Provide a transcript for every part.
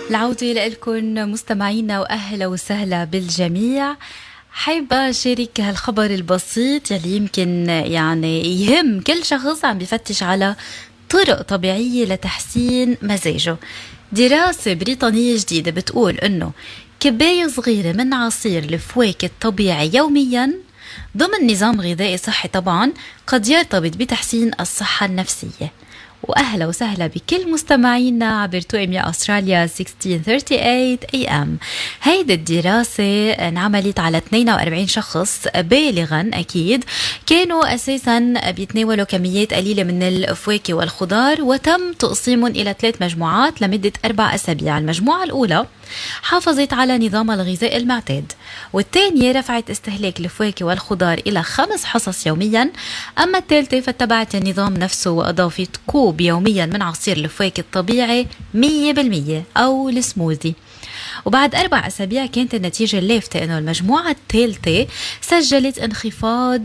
العودة لكم مستمعينا وأهلا وسهلا بالجميع. حابة أشارك هالخبر البسيط يلي يمكن يعني يهم كل شخص عم بيفتش على طرق طبيعية لتحسين مزاجه. دراسة بريطانية جديدة بتقول إنه كباية صغيرة من عصير الفواكه الطبيعي يوميا ضمن نظام غذائي صحي طبعا قد يرتبط بتحسين الصحة النفسية. وأهلا وسهلا بكل مستمعينا عبر تويميا أستراليا 1638 AM. هيدي الدراسة انعملت على 42 شخص بالغا أكيد كانوا أساسا بيتناولوا كميات قليلة من الفواكه والخضار، وتم تقسيمهم إلى 3 مجموعات لمدة 4 أسابيع. المجموعة الأولى حافظت على نظام الغذاء المعتاد، والثانية رفعت استهلاك الفواكه والخضار إلى 5 حصص يوميا، أما الثالثة فاتبعت النظام نفسه وأضافت كوب يوميا من عصير الفواكه الطبيعي 100% أو السموذي. وبعد 4 أسابيع كانت النتيجة اللافتة إنه المجموعة الثالثة سجلت انخفاض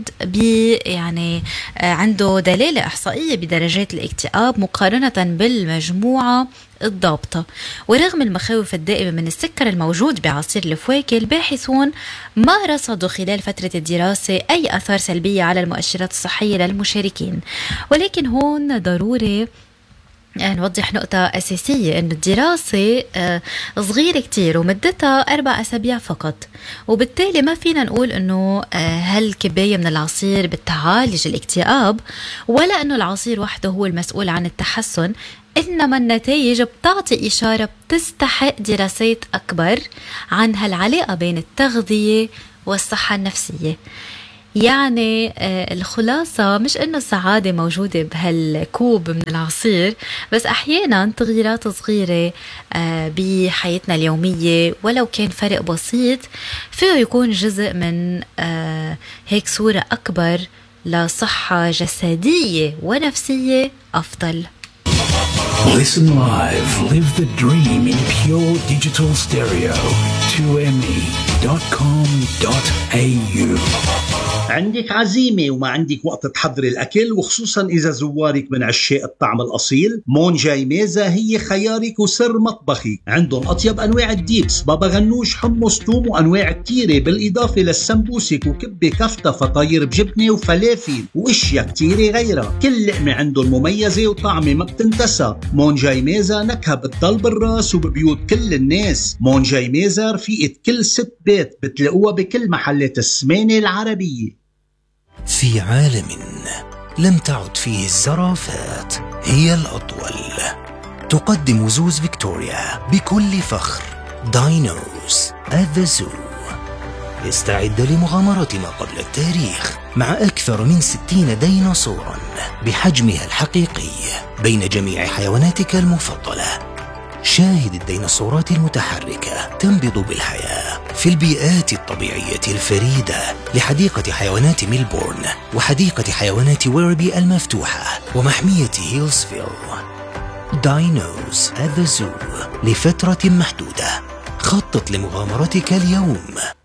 يعني عنده دلالة إحصائية بدرجات الاكتئاب مقارنة بالمجموعة الضابطة. ورغم المخاوف الدائمة من السكر الموجود بعصير الفواكه، الباحثون ما رصدوا خلال فترة الدراسة أي آثار سلبية على المؤشرات الصحية للمشاركين. ولكن هون ضروري نوضح نقطة أساسية، إنه الدراسة صغيرة كتير ومدتها 4 أسابيع فقط، وبالتالي ما فينا نقول إنه هالكباية من العصير بتعالج الاكتئاب، ولا إنه العصير وحده هو المسؤول عن التحسن. إنما النتائج بتعطي إشارة بتستحق دراسات أكبر عن هالعلاقة بين التغذية والصحة النفسية. يعني الخلاصة مش إنه السعادة موجودة بهالكوب من العصير، بس أحيانا تغييرات صغيرة بحياتنا اليومية ولو كان فرق بسيط فيه يكون جزء من هيك صورة أكبر لصحة جسدية ونفسية أفضل. Listen live, live the dream in pure digital stereo. 2me.com.au. عندك عزيمة وما عندك وقت تحضري الأكل، وخصوصا إذا زوارك من عشاق الطعم الأصيل، مون جاي ميزة هي خيارك وسر مطبخي. عندهم أطيب أنواع الديبس، بابا غنوش، حمص، توم، وأنواع كتيرة، بالإضافة للسمبوسك وكبة كفتة، فطاير بجبنة وفلافل وإشياء كتيرة غيرها. كل لقمة عندهم مميزة وطعمة ما بتنتسى. مون جاي ميزة نكهة بتضل بالراس وببيوت كل الناس. مون جاي ميزة رفيقة كل ست بيت، بتلاقوها بكل محلات السمانة العربية. في عالم لم تعد فيه الزرافات هي الأطول، تقدم زوز فيكتوريا بكل فخر داينوز at the Zoo. استعد لمغامرة ما قبل التاريخ مع أكثر من 60 ديناصورا بحجمها الحقيقي بين جميع حيواناتك المفضلة. شاهد الديناصورات المتحركة تنبض بالحياة في البيئات الطبيعية الفريدة لحديقة حيوانات ميلبورن وحديقة حيوانات ويربي المفتوحة ومحمية هيلسفيل. داينوز at the Zoo لفترة محدودة. خطط لمغامرتك اليوم.